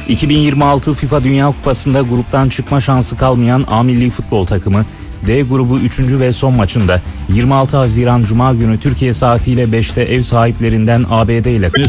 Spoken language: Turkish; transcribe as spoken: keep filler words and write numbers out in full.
iki bin yirmi altı FIFA Dünya Kupası'nda gruptan çıkma şansı kalmayan A milli futbol takımı D grubu üçüncü ve son maçında yirmi altı Haziran Cuma günü Türkiye saatiyle beşte ev sahiplerinden A B D ile